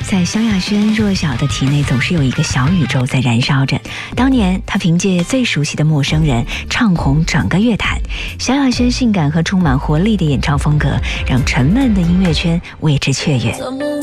在萧亚轩弱小的体内总是有一个小宇宙在燃烧着。当年她凭借最熟悉的陌生人唱红整个乐坛，萧亚轩性感和充满活力的演唱风格让沉闷的音乐圈为之雀跃。